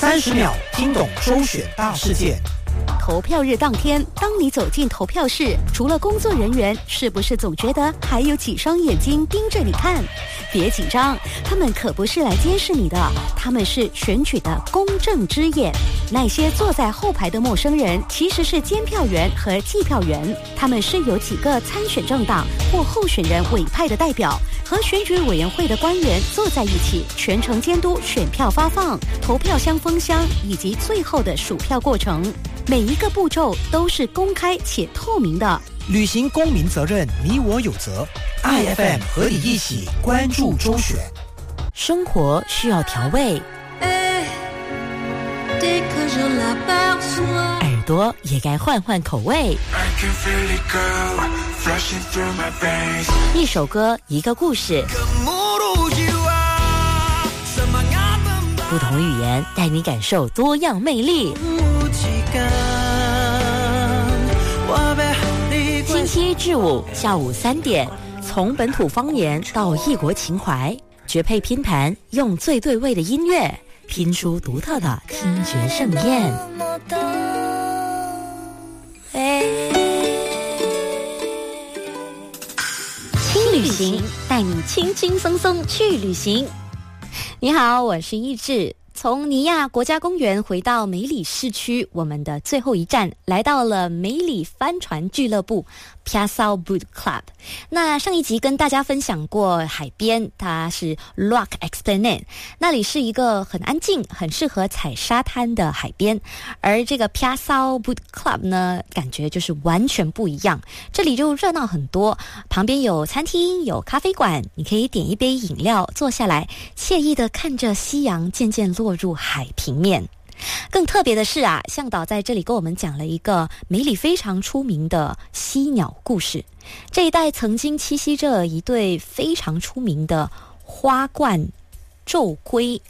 30秒听懂周选大事件。 投票日当天，当你走进投票室，除了工作人员，是不是总觉得还有几双眼睛盯着你看？别紧张，他们可不是来监视你的，他们是选举的公正之眼。那些坐在后排的陌生人，其实是监票员和计票员，他们是由几个参选政党或候选人委派的代表，和选举委员会的官员坐在一起，全程监督选票发放、投票箱封箱以及最后的数票过程。每一个步骤都是公开且透明的。 履行公民责任，你我有责。IFM 和你一起关注周选。 生活需要调味，耳朵也该换换口味。一首歌，一个故事，不同语言带你感受多样魅力。星期一至五下午3点，从本土方言到异国情怀，绝配拼盘，用最对味的音乐拼出独特的听觉盛宴。轻旅行，带你轻轻松松去旅行。你好，我是易智。从尼亚国家公园回到梅里市区，我们的最后一站来到了梅里帆船俱乐部 Piaçao Boat Club。 那上一集跟大家分享过海边，它是 Rock Esplanade， 那里是一个很安静很适合踩沙滩的海边。而这个 Piaçao Boat Club 呢，感觉就是完全不一样，这里就热闹很多，旁边有餐厅有咖啡馆，你可以点一杯饮料坐下来，惬意的看着夕阳渐渐落入海平面。更特别的是啊，向导在这里跟我们讲了一个梅里非常出名的犀鸟故事。这一带曾经栖息着一对非常出名的花冠皱盔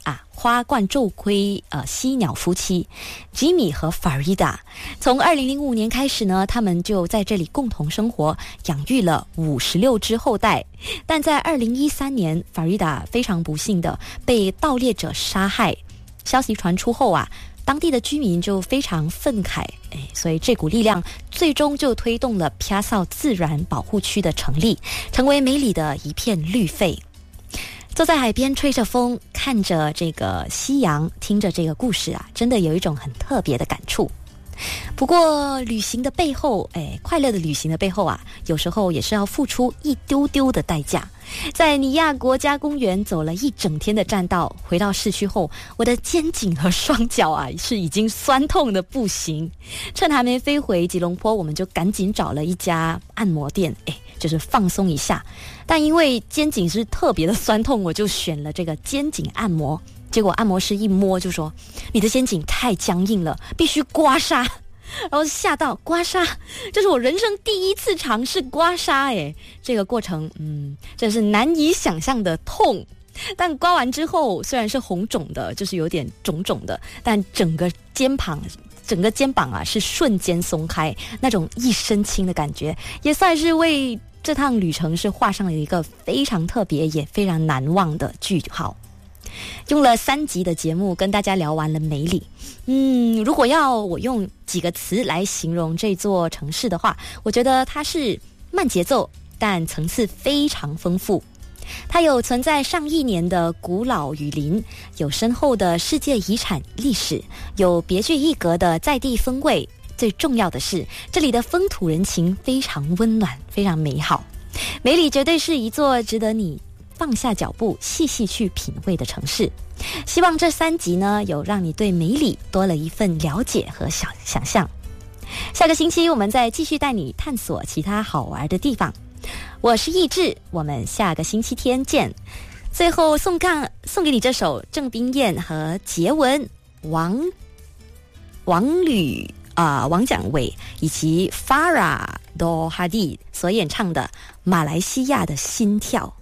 犀鸟夫妻 Jimmy 和 Farida。 从2005年开始呢，他们就在这里共同生活，养育了56只后代。但在2013年 Farida 非常不幸的被盗猎者杀害，消息传出后啊，当地的居民就非常愤慨，所以这股力量最终就推动了 Piaçao 自然保护区的成立，成为梅里的一片绿肺。坐在海边吹着风，看着这个夕阳，听着这个故事啊，真的有一种很特别的感触。不过旅行的背后，快乐的旅行的背后啊，有时候也是要付出一丢丢的代价。在尼亚国家公园走了一整天的栈道，回到市区后，我的肩颈和双脚啊是已经酸痛的不行。趁还没飞回吉隆坡，我们就赶紧找了一家按摩店，就是放松一下。但因为肩颈是特别的酸痛，我就选了这个肩颈按摩。结果按摩师一摸就说，你的肩颈太僵硬了，必须刮痧。然后吓到，刮痧，这是我人生第一次尝试刮痧，这个过程真是难以想象的痛。但刮完之后，虽然是红肿的，就是有点肿肿的，但整个肩膀啊是瞬间松开，那种一身轻的感觉，也算是为这趟旅程是画上了一个非常特别也非常难忘的句号。用了3集的节目跟大家聊完了梅里。如果要我用几个词来形容这座城市的话，我觉得它是慢节奏，但层次非常丰富。它有存在上亿年的古老雨林，有深厚的世界遗产历史，有别具一格的在地风味，最重要的是这里的风土人情非常温暖，非常美好。梅里绝对是一座值得你放下脚步细细去品味的城市。希望这3集呢，有让你对梅里多了一份了解和想象。下个星期我们再继续带你探索其他好玩的地方。我是易智，我们下个星期天见。最后送给你这首郑冰燕和杰文、王蒋伟以及 Farah Dohadi 所演唱的《马来西亚的心跳》。